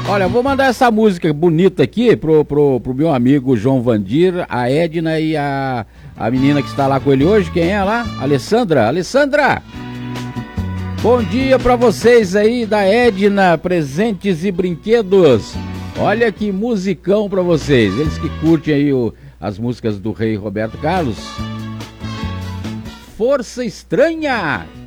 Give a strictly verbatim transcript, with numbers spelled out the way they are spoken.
Olha, vou mandar essa música bonita aqui pro, pro, pro meu amigo João Vandir, a Edna e a, a menina que está lá com ele hoje. Quem é lá? Alessandra. Alessandra! Bom dia pra vocês aí da Edna, presentes e brinquedos. Olha que musicão pra vocês. Eles que curtem aí o, as músicas do rei Roberto Carlos. Força Estranha!